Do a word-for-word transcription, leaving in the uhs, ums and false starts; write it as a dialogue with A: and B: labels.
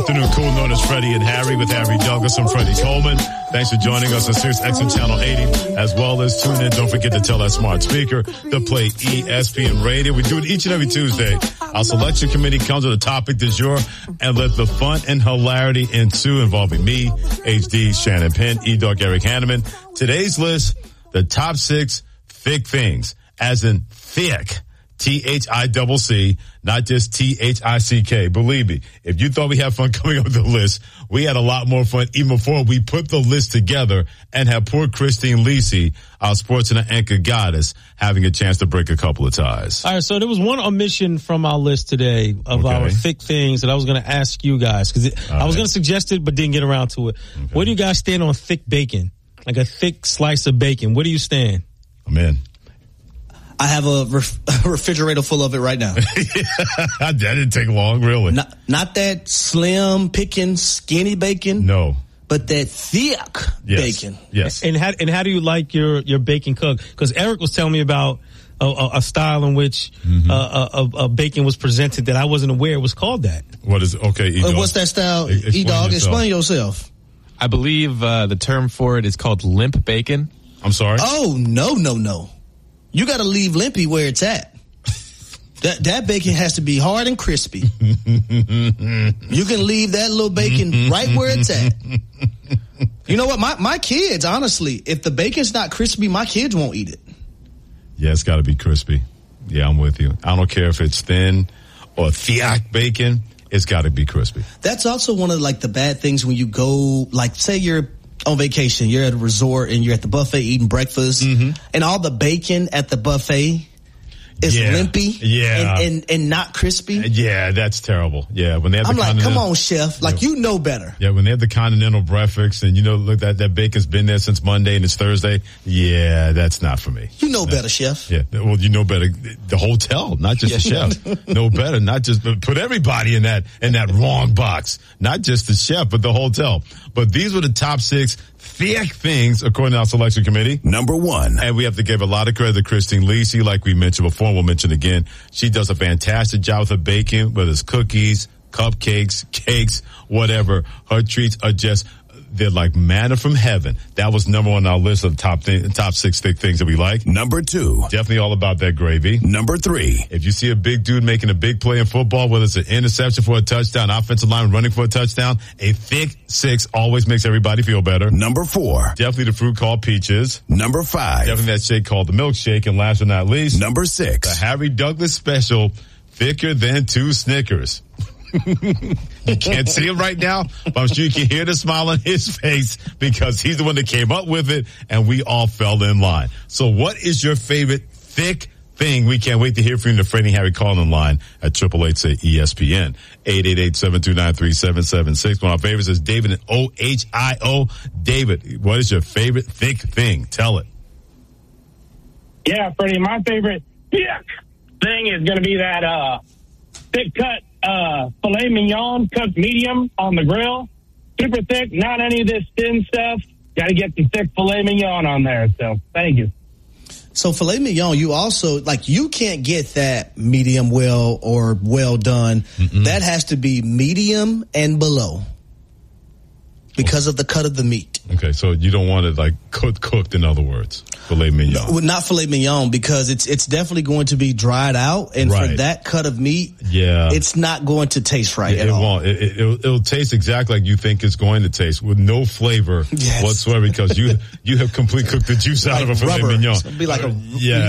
A: afternoon, cool known as Freddie and Harry with Harry Douglas and Freddie Coleman. Thanks for joining us on Sirius X M Channel eighty, as well as tune in. Don't forget to tell that smart speaker to play E S P N Radio. We do it each and every Tuesday. Our selection committee comes with a topic du jour and let the fun and hilarity ensue, involving me, H D, Shannon Penn, E-Dog, Eric Hanneman. Today's list, the top six thick things, as in thick. T H I C C, not just T H I C K. Believe me, if you thought we had fun coming up with the list, we had a lot more fun even before we put the list together and had poor Christine Lisi, our sports and anchor goddess, having a chance to break a couple of ties.
B: All right, so there was one omission from our list today of okay. our thick things that I was going to ask you guys, because I right. was going to suggest it but didn't get around to it. Okay. Where do you guys stand on thick bacon? Like a thick slice of bacon. Where do you stand?
A: I'm in.
C: I have a, ref- a refrigerator full of it right now.
A: That didn't take long, really.
C: Not, not that slim, picking, skinny bacon.
A: No.
C: But that thick
A: yes.
C: bacon.
A: Yes.
B: And how, and how do you like your, your bacon cooked? Because Eric was telling me about a, a, a style in which mm-hmm. uh, a, a bacon was presented that I wasn't aware it was called that.
A: What is okay, E-Dog?
C: Uh, what's that style? E- E-Dog, explain yourself.
D: I believe uh, the term for it is called limp bacon.
A: I'm sorry?
C: Oh, no, no, no. You got to leave limpy where it's at. That that bacon has to be hard and crispy. You can leave that little bacon right where it's at. You know what? My my kids, honestly, if the bacon's not crispy, my kids won't eat it.
A: Yeah, it's got to be crispy. Yeah, I'm with you. I don't care if it's thin or thick bacon. It's got to be crispy.
C: That's also one of like the bad things when you go, like, say you're on vacation, you're at a resort and you're at the buffet eating breakfast, mm-hmm. and all the bacon at the buffet is
A: yeah.
C: limpy
A: yeah.
C: and, and, and not crispy.
A: Yeah, that's terrible. Yeah, when they have
C: I'm
A: the
C: like, come on, chef. Like, yeah. you know better.
A: Yeah, when they have the continental breakfast and, you know, look, that, that bacon's been there since Monday and it's Thursday. Yeah, that's not for me.
C: You know
A: no.
C: better, chef.
A: Yeah, well, you know better. The hotel, not just the chef. Know better, not just, put everybody in that, in that wrong box. Not just the chef, but the hotel. But these were the top six thick things, according to our selection committee.
E: Number one.
A: And we have to give a lot of credit to Christine Lisi, like we mentioned before, and we'll mention again. She does a fantastic job with her baking, whether it's cookies, cupcakes, cakes, whatever. Her treats are just, they're like manna from heaven. That was number one on our list of top th- top six thick things that we like.
E: Number two.
A: Definitely all about that gravy.
E: Number three.
A: If you see a big dude making a big play in football, whether it's an interception for a touchdown, offensive lineman running for a touchdown, a thick six always makes everybody feel better.
E: Number four.
A: Definitely the fruit called peaches.
E: Number five.
A: Definitely that shake called the milkshake. And last but not least,
E: number six.
A: The Harry Douglas special, thicker than two Snickers. You can't see him right now, but I'm sure you can hear the smile on his face because he's the one that came up with it, and we all fell in line. So what is your favorite thick thing? We can't wait to hear from you in the Freddie Harry call-in line at triple eight say E S P N, eight eight eight, seven two nine, three seven seven six. One of our favorites is David in O H I O. David, what is your favorite thick thing? Tell it.
F: Yeah, Freddie, my favorite thick thing is going to be that uh, thick cut Uh, filet mignon cooked medium on the grill. Super thick, not any of this thin stuff. Got to get some thick filet mignon on there. So, thank you.
C: So, filet mignon, you also, like, you can't get that medium well or well done. Mm-mm. That has to be medium and below because of the cut of the meat.
A: Okay, so you don't want it, like, cooked, cooked, in other words, filet mignon.
C: No, not filet mignon, because it's it's definitely going to be dried out, and right. for that cut of meat,
A: yeah,
C: it's not going to taste right
A: it,
C: at
A: it
C: all.
A: Won't. It, it, it'll, it'll taste exactly like you think it's going to taste, with no flavor yes. whatsoever, because you you have completely cooked the juice out
C: like
A: of a filet
C: rubber.
A: mignon.
C: It's going to be like a
A: yeah.